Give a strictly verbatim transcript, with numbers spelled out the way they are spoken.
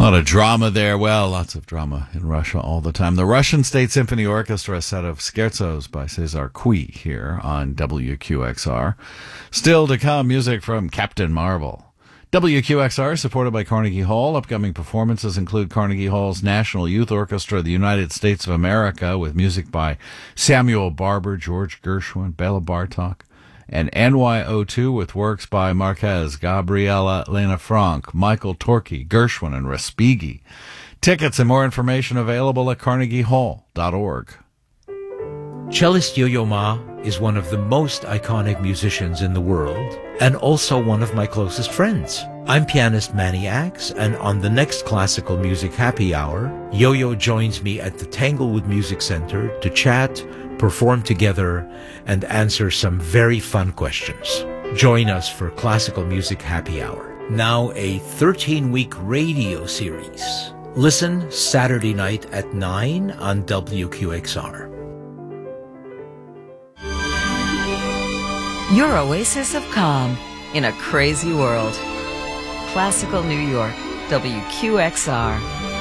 A lot of drama there. Well, lots of drama in Russia all the time. The Russian State Symphony Orchestra, a set of scherzos by Cesar Cui here on W Q X R. Still to come, music from Captain Marvel. W Q X R, supported by Carnegie Hall. Upcoming performances include Carnegie Hall's National Youth Orchestra of the United States of America, with music by Samuel Barber, George Gershwin, Bela Bartok, and N Y O two with works by Marquez, Gabriela Lena Frank, Michael Torkey, Gershwin, and Respighi. Tickets and more information available at carnegie hall dot org. Cellist Yo-Yo Ma is one of the most iconic musicians in the world, and also one of my closest friends. I'm pianist Manny Axe, and on the next Classical Music Happy Hour, Yo-Yo joins me at the Tanglewood Music Center to chat, perform together, and answer some very fun questions. Join us for Classical Music Happy Hour, now a thirteen-week radio series. Listen Saturday night at nine on W Q X R. Your oasis of calm in a crazy world. Classical New York, W Q X R.